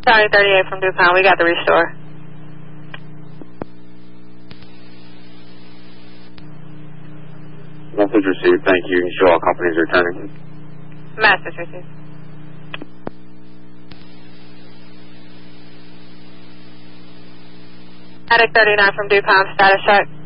Sorry, 38 from DuPont. We got the restore. Message received. Thank you. You show all companies returning. Message received. Attic 39 from DuPont. Status check.